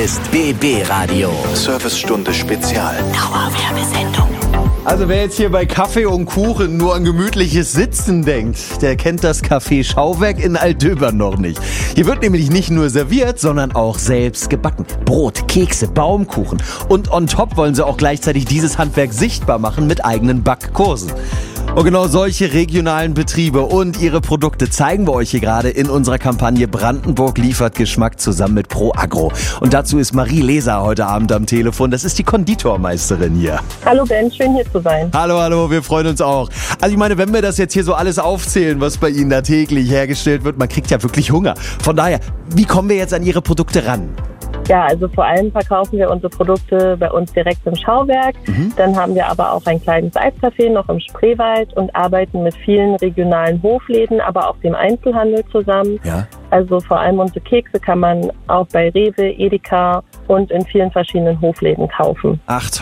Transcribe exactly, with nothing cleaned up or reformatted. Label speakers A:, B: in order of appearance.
A: ist B B Radio.
B: Servicestunde Spezial.
A: Dauerwerbesendung.
C: Also wer jetzt hier bei Kaffee und Kuchen nur an gemütliches Sitzen denkt, der kennt das Café Schauwerk in Aldöbern noch nicht. Hier wird nämlich nicht nur serviert, sondern auch selbst gebacken. Brot, Kekse, Baumkuchen. Und on top wollen sie auch gleichzeitig dieses Handwerk sichtbar machen mit eigenen Backkursen. Und genau solche regionalen Betriebe und ihre Produkte zeigen wir euch hier gerade in unserer Kampagne Brandenburg liefert Geschmack zusammen mit Pro Agro. Und dazu ist Marie Leser heute Abend am Telefon. Das ist die Konditormeisterin hier.
D: Hallo Ben, schön hier zu sein.
C: Hallo, hallo, wir freuen uns auch. Also ich meine, wenn wir das jetzt hier so alles aufzählen, was bei Ihnen da täglich hergestellt wird, man kriegt ja wirklich Hunger. Von daher, wie kommen wir jetzt an Ihre Produkte ran?
D: Ja, also vor allem verkaufen wir unsere Produkte bei uns direkt im Schauwerk. Mhm. Dann haben wir aber auch ein kleines Eiscafé noch im Spreewald und arbeiten mit vielen regionalen Hofläden, aber auch dem Einzelhandel zusammen.
C: Ja.
D: Also vor allem unsere Kekse kann man auch bei Rewe, Edeka und in vielen verschiedenen Hofläden kaufen.
C: Ach